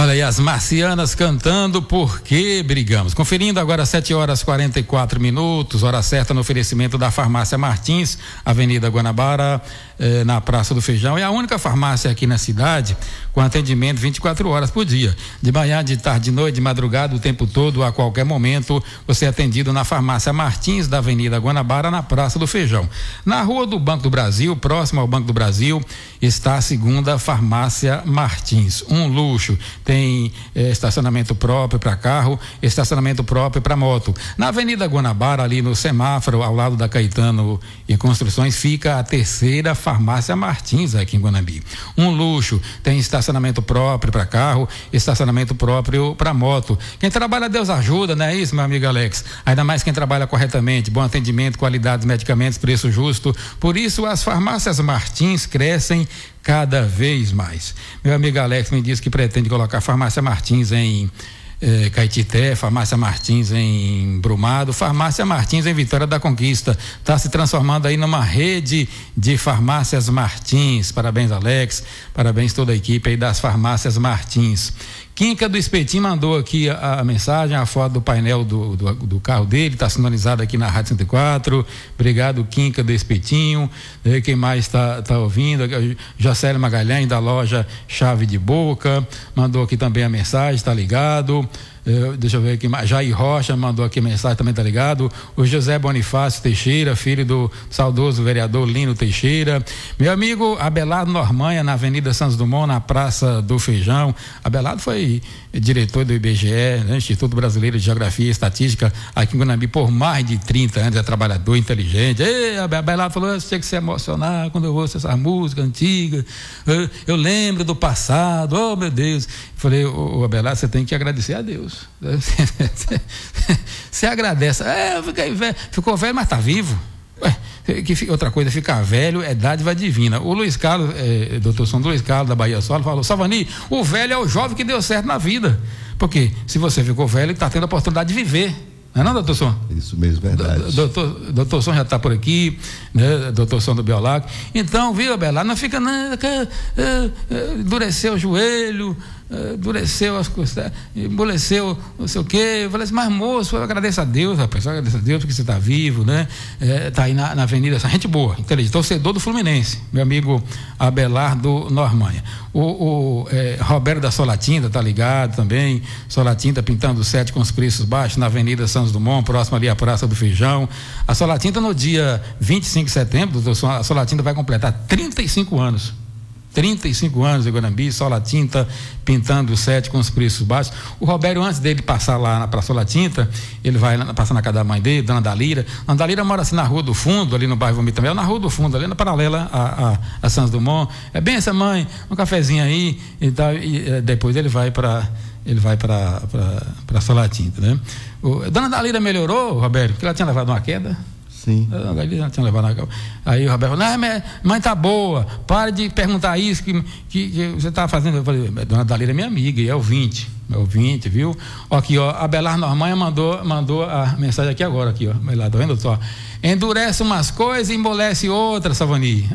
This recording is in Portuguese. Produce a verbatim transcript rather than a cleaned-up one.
Olha aí, as marcianas cantando Por Que Brigamos. Conferindo agora sete horas e quarenta e quatro minutos, hora certa no oferecimento da Farmácia Martins, Avenida Guanabara, eh, na Praça do Feijão. É a única farmácia aqui na cidade com atendimento vinte e quatro horas por dia. De manhã, de tarde, de noite, de madrugada, o tempo todo, a qualquer momento, você é atendido na Farmácia Martins, da Avenida Guanabara, na Praça do Feijão. Na Rua do Banco do Brasil, próximo ao Banco do Brasil, está a segunda Farmácia Martins. Um luxo. Tem eh, estacionamento próprio para carro, estacionamento próprio para moto. Na Avenida Guanabara, ali no semáforo, ao lado da Caetano e Construções, fica a terceira Farmácia Martins aqui em Guanambi. Um luxo, tem estacionamento próprio para carro, estacionamento próprio para moto. Quem trabalha, Deus ajuda, não é isso, meu amigo Alex? Ainda mais quem trabalha corretamente, bom atendimento, qualidade dos medicamentos, preço justo. Por isso, as farmácias Martins crescem cada vez mais. Meu amigo Alex me disse que pretende colocar Farmácia Martins em eh, Caetité, Farmácia Martins em Brumado, Farmácia Martins em Vitória da Conquista. Está se transformando aí numa rede de farmácias Martins. Parabéns, Alex. Parabéns toda a equipe aí das farmácias Martins. Quinca do Espetinho mandou aqui a, a mensagem, a foto do painel do, do, do carro dele, está sintonizado aqui na Rádio cento e quatro. Obrigado, Quinca do Espetinho. E quem mais está tá ouvindo? Jocélio Magalhães, da loja Chave de Boca, mandou aqui também a mensagem, está ligado. Eu, deixa eu ver aqui, Jair Rocha mandou aqui a mensagem, também tá ligado. O José Bonifácio Teixeira, filho do saudoso vereador Lino Teixeira. Meu amigo Abelardo Normanha, na Avenida Santos Dumont, na Praça do Feijão. Abelardo foi diretor do I B G E, né? Instituto Brasileiro de Geografia e Estatística, aqui em Guanambi por mais de trinta anos, é trabalhador, inteligente. Ei, Abelardo falou, você tinha que se emocionar quando eu ouço essa música antiga. Eu, eu lembro do passado, oh meu Deus. Falei, ô, ô Abelardo, você tem que agradecer a Deus. Você agradece. É, fiquei velho, ficou velho, mas está vivo. Ué, que, outra coisa, ficar velho é dádiva divina. O Luiz Carlos, é, doutor São Luiz Carlos da Bahia Solo, falou: Savani, o velho é o jovem que deu certo na vida. Porque se você ficou velho, está tendo a oportunidade de viver. Não é não, doutor Som? Isso mesmo, verdade. Doutor, doutor Som já está por aqui, né? Doutor Som do Biolac. Então, viu, Abelardo, não fica, não, quer, é, é, endureceu o joelho, é, endureceu as coisas, emboleceu não sei o quê. Eu falei assim, mas moço, eu agradeço a Deus, rapaz, eu agradeço a Deus porque você está vivo, né? Está é, aí na, na avenida, essa gente boa, inteligente, torcedor do Fluminense, meu amigo Abelardo Normanha. O, o é, Roberto da Solatinta tá ligado também, Solatinta pintando o sete com os preços baixos na Avenida Santos Dumont, próximo ali à Praça do Feijão. A Solatinta no dia vinte e cinco de setembro, a Solatinta vai completar trinta e cinco anos. trinta e cinco anos de Guanambi, Solatinta pintando o sete com os preços baixos. O Roberto, antes dele passar lá na Praça Solatinta, ele vai passar na casa da mãe dele, Dona Dalira. Dona Dalira mora assim na Rua do Fundo, ali no bairro Vomit também, na Rua do Fundo, ali na paralela a, a, a Santos Dumont. É bem essa mãe, um cafezinho aí e tal, e é, depois ele vai para ele vai para para Solatinta, né? O, Dona Dalira melhorou, Roberto, porque ela tinha levado uma queda. Sim. Tinha levado. Aí o Roberto falou, não, mãe tá boa, para de perguntar isso que, que, que você tá fazendo. Eu falei, Dona Dalira é minha amiga, e é ouvinte, é ouvinte, viu? Ó, aqui, ó, a Belar Normanha mandou, mandou a mensagem aqui agora, aqui, ó, lá, tá vendo só? Endurece umas coisas e embolece outras, Savani.